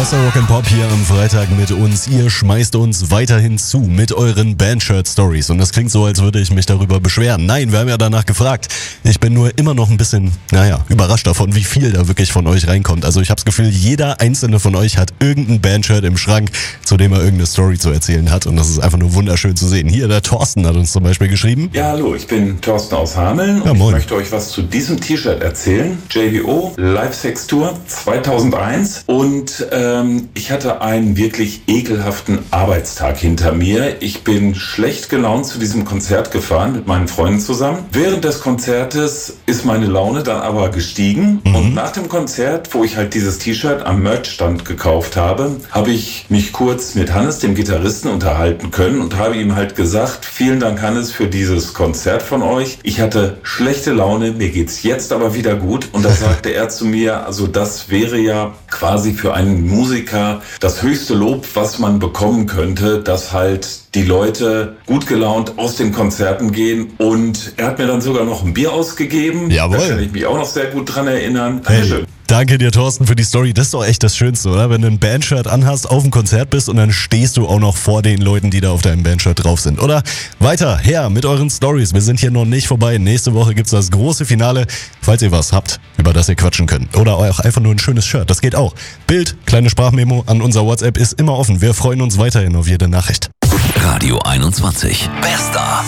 Wasser Rock'n'Pop hier am Freitag mit uns. Ihr schmeißt uns weiterhin zu mit euren Bandshirt-Stories. Und das klingt so, als würde ich mich darüber beschweren. Nein, wir haben ja danach gefragt. Ich bin nur immer noch ein bisschen, überrascht davon, wie viel da wirklich von euch reinkommt. Also ich habe das Gefühl, jeder einzelne von euch hat irgendein Bandshirt im Schrank, zu dem er irgendeine Story zu erzählen hat. Und das ist einfach nur wunderschön zu sehen. Hier, der Thorsten hat uns zum Beispiel geschrieben. Ja, hallo, ich bin Thorsten aus Hameln und ich möchte euch was zu diesem T-Shirt erzählen. JVO Live Sex Tour 2001. Und ich hatte einen wirklich ekelhaften Arbeitstag hinter mir. Ich bin schlecht gelaunt zu diesem Konzert gefahren mit meinen Freunden zusammen. Während des Konzertes ist meine Laune dann aber gestiegen. Und nach dem Konzert, wo ich halt dieses T-Shirt am Merchstand gekauft habe, habe ich mich kurz mit Hannes, dem Gitarristen, unterhalten können und habe ihm halt gesagt, vielen Dank Hannes für dieses Konzert von euch. Ich hatte schlechte Laune, mir geht's jetzt aber wieder gut. Und da sagte er zu mir, also das wäre ja quasi für einen Musiker das höchste Lob, was man bekommen könnte, dass halt die Leute gut gelaunt aus den Konzerten gehen. Und er hat mir dann sogar noch ein Bier ausgegeben. Jawohl. Da kann ich mich auch noch sehr gut dran erinnern. Dankeschön. Hey. Danke dir, Thorsten, für die Story. Das ist doch echt das Schönste, oder? Wenn du ein Bandshirt anhast, auf dem Konzert bist und dann stehst du auch noch vor den Leuten, die da auf deinem Bandshirt drauf sind. Oder weiter, her mit euren Stories. Wir sind hier noch nicht vorbei. Nächste Woche gibt's das große Finale. Falls ihr was habt, über das ihr quatschen könnt. Oder auch einfach nur ein schönes Shirt. Das geht auch. Bild, kleine Sprachmemo an unser WhatsApp ist immer offen. Wir freuen uns weiterhin auf jede Nachricht. Radio 21. Bester.